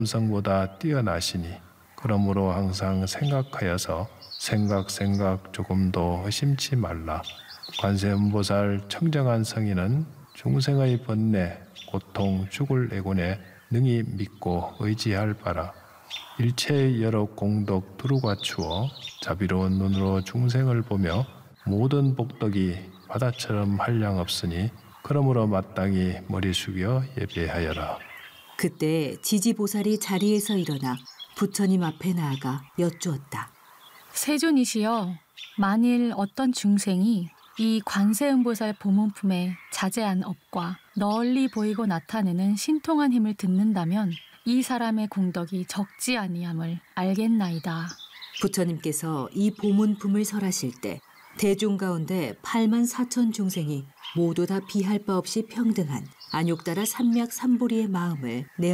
삼성보다 뛰어나시니 그러므로 항상 생각하여서 생각 조금도 의심치 말라. 관세음보살 청정한 성인은 중생의 번뇌, 고통, 죽을 애곤에 능히 믿고 의지할 바라. 일체의 여러 공덕 두루가 추워 자비로운 눈으로 중생을 보며 모든 복덕이 바다처럼 한량없으니 그러므로 마땅히 머리 숙여 예배하여라. 그때 지지보살이 자리에서 일어나 부처님 앞에 나아가 여쭈었다. 세존이시여, 만일 어떤 중생이 이 관세음보살 보문품의 자제한 업과 널리 보이고 나타내는 신통한 힘을 듣는다면 이 사람의 공덕이 적지 아니함을 알겠나이다. 부처님께서 이 보문품을 설하실 때 대중 가운데 8만 4천 중생이 모두 다 비할 바 없이 평등한 안욕따라 삼맥삼보리의 마음을 내